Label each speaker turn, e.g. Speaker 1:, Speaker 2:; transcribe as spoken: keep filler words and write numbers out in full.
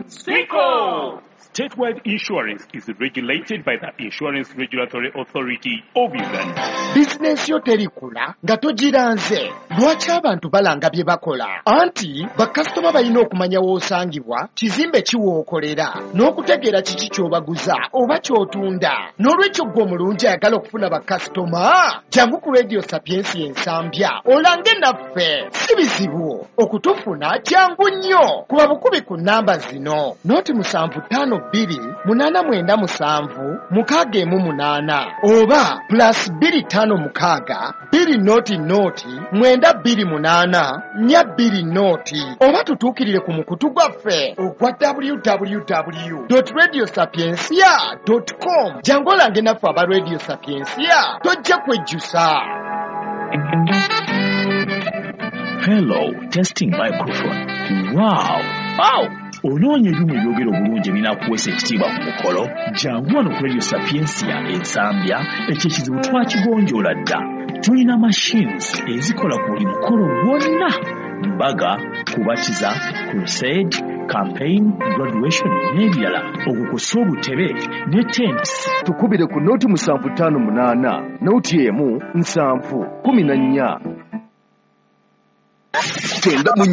Speaker 1: Siko! Statewide insurance is regulated by the Insurance Regulatory Authority of Uganda.
Speaker 2: Business yo terikula nga togiranze. Lwaki abantu balanga bye bakola? Anti bakasitoma balina okumanya w'osangibwa, kizimbe kiwookolera, n'okutegeera kiki ky'obaguza oba ky'otunda. N'olwekyo gwe omulungi ayagala okufuna bakasitoma, jangu ku Radio Sapiensi ensambya olange naffe. Si bizibu okutufuna, jangu nnyo. Kuba bukubi ku nnamba zino: noti musanvu ttaano bbiri munaana mwenda musanvu mukaaga emu munaana, oba plus bbiri ttaano mukaaga bbiri noti noti mwenda bbiri munaana nnya bbiri noti, oba tutuukirire ku mukutu gwaffe ogwa w w w dot radio sapiensia dot com. jangu olange naffe aba Radio Sapiensia, tojja kwejjusa.
Speaker 3: Hello, testing microphone. Wow! Wow! Onoonya ebyuma ebyogera obulungi ebinakuweesa ekitiibwa ku mukolo, jangu wano ku Radio Sapiensia ensambya, ekyo ekizibu twakigonjoola dda. Tulina machines ezikola ku buli mukolo gwonna: mbaga, kubatiza, crusade, campaign, graduation n'ebirala. Okukusa obutebe ne tents.
Speaker 4: Tukubire ku noti musanvu ttaano munaana, noti emu nsanvu kumi na nnya.